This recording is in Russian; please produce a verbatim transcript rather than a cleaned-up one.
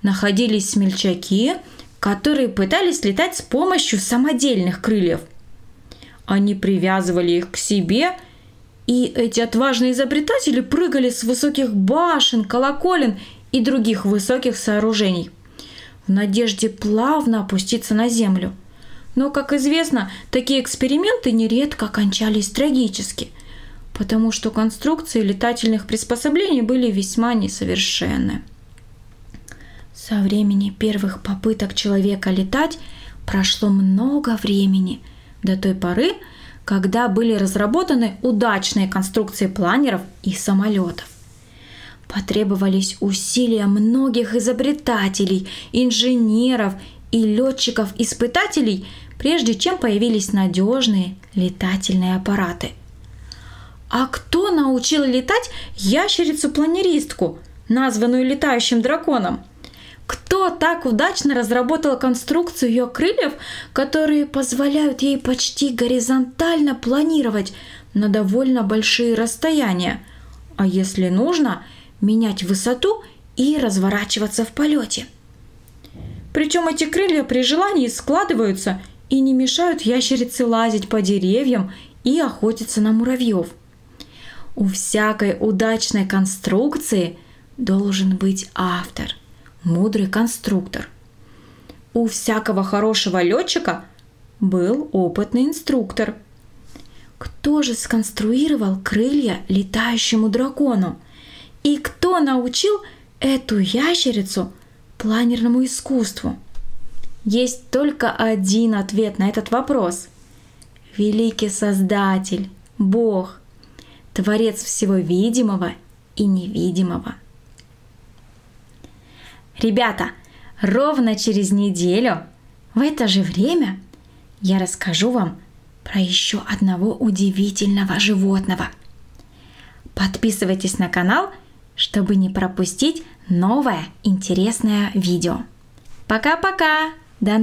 находились смельчаки, которые пытались летать с помощью самодельных крыльев. Они привязывали их к себе, и эти отважные изобретатели прыгали с высоких башен, колоколен и других высоких сооружений в надежде плавно опуститься на землю. Но, как известно, такие эксперименты нередко кончались трагически, потому что конструкции летательных приспособлений были весьма несовершенны. Со времени первых попыток человека летать прошло много времени, до той поры, когда были разработаны удачные конструкции планеров и самолетов. Потребовались усилия многих изобретателей, инженеров и летчиков-испытателей, прежде чем появились надежные летательные аппараты. А кто научил летать ящерицу-планеристку, названную летающим драконом? Кто так удачно разработал конструкцию ее крыльев, которые позволяют ей почти горизонтально планировать на довольно большие расстояния, а если нужно, менять высоту и разворачиваться в полете? Причем эти крылья при желании складываются и не мешают ящерице лазить по деревьям и охотиться на муравьев. У всякой удачной конструкции должен быть автор, мудрый конструктор. У всякого хорошего летчика был опытный инструктор. Кто же сконструировал крылья летающему дракону? И кто научил эту ящерицу планерному искусству? Есть только один ответ на этот вопрос. Великий Создатель, Бог, Творец всего видимого и невидимого. Ребята, ровно через неделю в это же время я расскажу вам про еще одного удивительного животного. Подписывайтесь на канал, чтобы не пропустить новое интересное видео. Пока-пока!